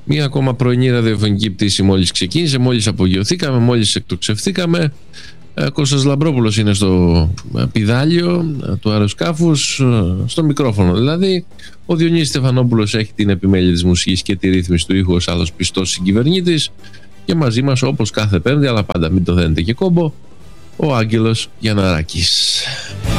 Μία ακόμα πρωινή ραδιοφωνική πτήση μόλις ξεκίνησε, μόλις απογειωθήκαμε, μόλις εκτοξευθήκαμε. Κώστας Λαμπρόπουλος είναι στο πηδάλιο του αεροσκάφους, στο μικρόφωνο δηλαδή. Ο Διονύσης Στεφανόπουλος έχει την επιμέλεια της μουσικής και τη ρύθμιση του ήχου ως άλλος πιστός συγκυβερνήτης. Και μαζί μας, όπως κάθε Πέμπτη, αλλά πάντα μην το δένετε και κόμπο, ο Άγγελος Γιανναράκης.